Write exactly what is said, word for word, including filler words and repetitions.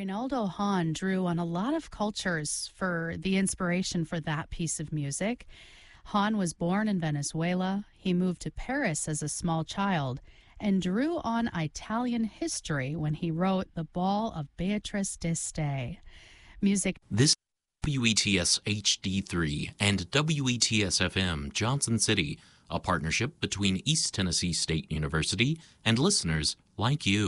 Reynaldo Hahn drew on a lot of cultures for the inspiration for that piece of music. Hahn was born in Venezuela. He moved to Paris as a small child and drew on Italian history when he wrote The Ball of Beatrice d'Este. Music. This W E T S H D three and W E T S F M Johnson City, a partnership between East Tennessee State University and listeners like you.